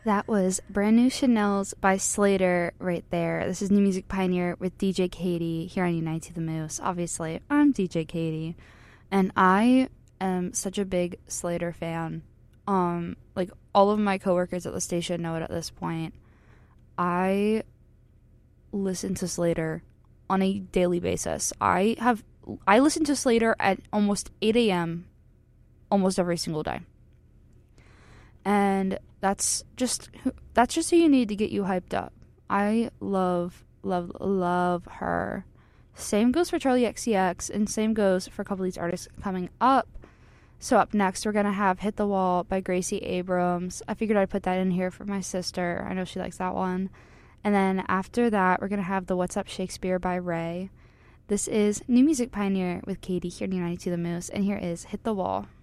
That was Brand New Chanel's by Slater right there. This is New Music Pioneer with DJ Katie here on United to the Moose. Obviously, I'm DJ Katie, and I am such a big Slater fan. Like all of my coworkers at the station know it at this point. I listen to Slater on a daily basis. I listen to Slater at almost 8 a.m. almost every single day. And that's just who you need to get you hyped up. I love her. Same goes for Charlie XCX, and same goes for a couple of these artists coming up. So up next, we're gonna have "Hit the Wall" by Gracie Abrams. I figured I'd put that in here for my sister. I know she likes that one. And then after that, we're gonna have the "What's Up Shakespeare" by Ray. This is New Music Pioneer with Katie here in United to the Moose, and here is "Hit the Wall."